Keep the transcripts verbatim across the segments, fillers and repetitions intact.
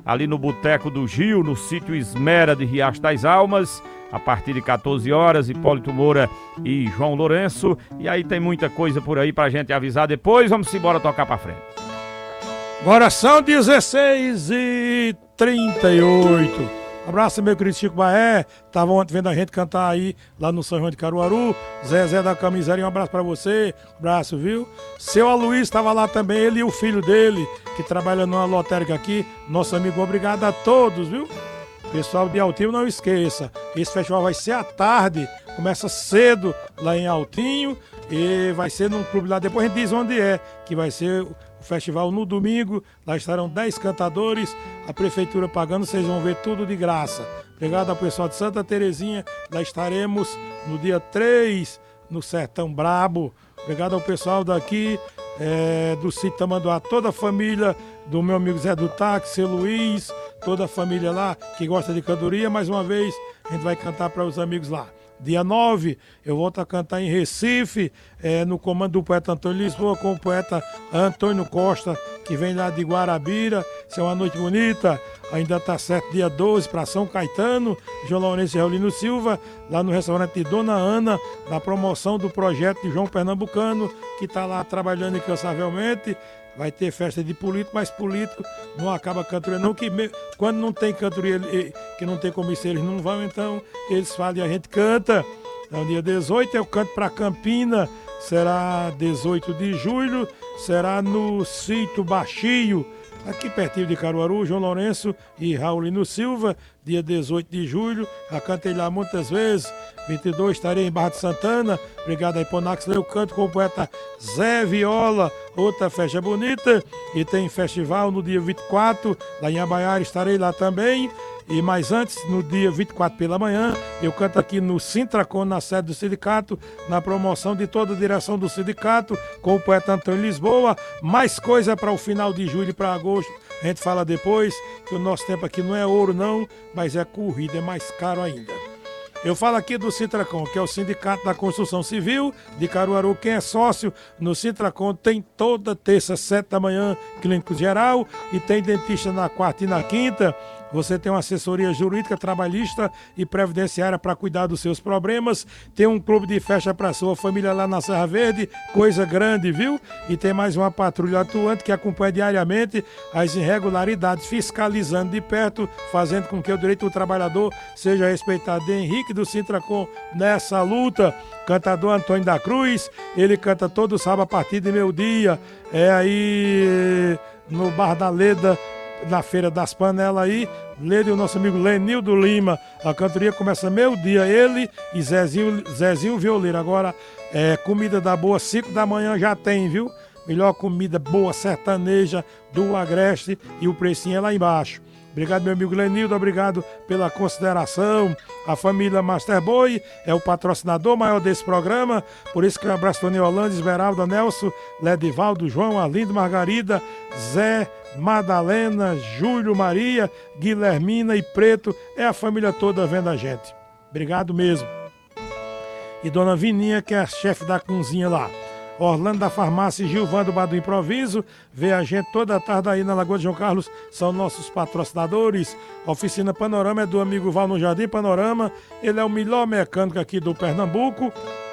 ali no Boteco do Gil, no sítio Esmera de Riacho das Almas, a partir de quatorze horas, Hipólito Moura e João Lourenço. E aí tem muita coisa por aí pra gente avisar depois. Vamos embora tocar pra frente. Agora são dezesseis e trinta e oito. Abraço, meu querido Chico Baé. Tava ontem vendo a gente cantar aí lá no São João de Caruaru. Zezé da Camisaria, um abraço pra você. Um abraço, viu? Seu Aloysio estava lá também, ele e o filho dele, que trabalha numa lotérica aqui. Nosso amigo, obrigado a todos, viu? Pessoal de Altinho, não esqueça, esse festival vai ser à tarde, começa cedo lá em Altinho e vai ser num clube lá, depois a gente diz onde é, que vai ser o festival no domingo. Lá estarão dez cantadores, a prefeitura pagando, vocês vão ver tudo de graça. Obrigado ao pessoal de Santa Terezinha, lá estaremos no dia três, no Sertão Brabo. Obrigado ao pessoal daqui, é, do sítio Tamanduá, toda a família do meu amigo Zé do Táxi, seu Luiz, toda a família lá que gosta de cantoria. Mais uma vez, a gente vai cantar para os amigos lá. Dia nove, eu volto a cantar em Recife, é, no comando do poeta Antônio Lisboa, com o poeta Antônio Costa, que vem lá de Guarabira. Isso é uma noite bonita. Ainda está certo, dia doze, para São Caetano, João Lourenço e Raulino Silva, lá no restaurante de Dona Ana, na promoção do projeto de João Pernambucano, que está lá trabalhando incansavelmente. Vai ter festa de político, mas político não acaba cantoria não, que me... quando não tem cantoria, que não tem comissão, eles não vão, então eles falam e a gente canta. Então dia dezoito eu canto para Campina, será dezoito de julho, será no sítio Baixio, aqui pertinho de Caruaru, João Lourenço e Raulino Silva, dia dezoito de julho, já cantei lá muitas vezes. vinte e dois estarei em Barra de Santana, obrigado aí por Nax, eu canto com o poeta Zé Viola, outra festa bonita. E tem festival no dia vinte e quatro, lá em Abaiara, estarei lá também. E mais antes, no dia vinte e quatro pela manhã, eu canto aqui no Sintracon, na sede do sindicato, na promoção de toda a direção do sindicato, com o poeta Antônio Lisboa. Mais coisa para o final de julho e para agosto, a gente fala depois, que o nosso tempo aqui não é ouro não, mas é corrida, é mais caro ainda. Eu falo aqui do Sintracon, que é o Sindicato da Construção Civil de Caruaru. Quem é sócio no Sintracon tem toda terça, sete da manhã, clínico geral, e tem dentista na quarta e na quinta. Você tem uma assessoria jurídica, trabalhista e previdenciária para cuidar dos seus problemas. Tem um clube de festa para sua família lá na Serra Verde, coisa grande, viu? E tem mais uma patrulha atuante que acompanha diariamente as irregularidades, fiscalizando de perto, fazendo com que o direito do trabalhador seja respeitado. De Henrique do Sintracon nessa luta. Cantador Antônio da Cruz, ele canta todo sábado a partir de meio-dia. É aí no Bar da Leda, na Feira das Panelas aí, Leda e o nosso amigo Lenildo Lima. A cantoria começa meio-dia, ele e Zezinho, Zezinho Violeiro. Agora, é, comida da boa, cinco da manhã já tem, viu? Melhor comida boa, sertaneja, do Agreste, e o precinho é lá embaixo. Obrigado, meu amigo Lenildo, obrigado pela consideração. A família Masterboy é o patrocinador maior desse programa, por isso que eu abraço Tony Holanda, Esmeralda, Nelson, Ledivaldo, João, Arlindo, Margarida, Zé, Madalena, Júlio, Maria, Guilhermina e Preto. É a família toda vendo a gente. Obrigado mesmo. E Dona Vininha, que é a chefe da cozinha lá. Orlando da Farmácia e Gilvando Bar do Improviso, vê a gente toda a tarde aí na Lagoa de João Carlos, são nossos patrocinadores. A Oficina Panorama é do amigo Val no Jardim Panorama, ele é o melhor mecânico aqui do Pernambuco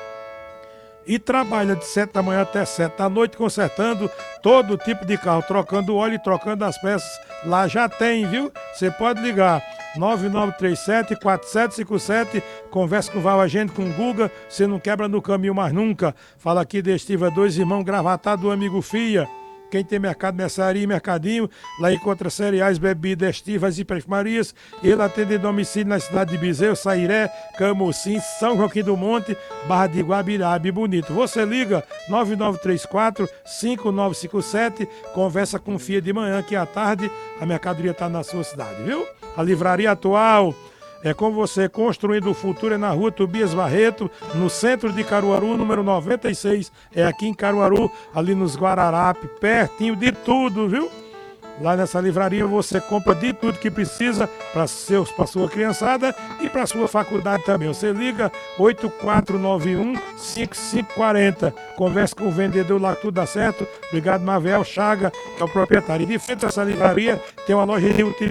e trabalha de sete da manhã até sete da noite consertando todo tipo de carro, trocando óleo e trocando as peças. Lá já tem, viu? Você pode ligar nove nove três sete, quatro sete cinco sete, conversa com o Val, agente com o Guga, você não quebra no caminho mais nunca. Fala aqui de Estiva Dois Irmãos Gravatá do amigo Fia. Quem tem mercado, mercearia e mercadinho, lá encontra cereais, bebidas, estivas e perfumarias. Ele atende domicílio na cidade de Bezerro, Sairé, Camocim, São Joaquim do Monte, Barra de Guabirabe, Bonito. Você liga nove nove três quatro, cinco nove cinco sete, conversa com Fia de manhã, que à tarde a mercadoria está na sua cidade, viu? A Livraria Atual é com você, construindo o futuro, é na rua Tobias Barreto, no centro de Caruaru, número noventa e seis, é aqui em Caruaru, ali nos Guararapes, pertinho de tudo, viu? Lá nessa livraria você compra de tudo que precisa para sua criançada e para sua faculdade também. Você liga oito quatro nove um, cinco cinco quatro zero, conversa com o vendedor lá que tudo dá certo. Obrigado, Mavel Chaga, que é o proprietário. E de frente a essa livraria tem uma loja de utilidade.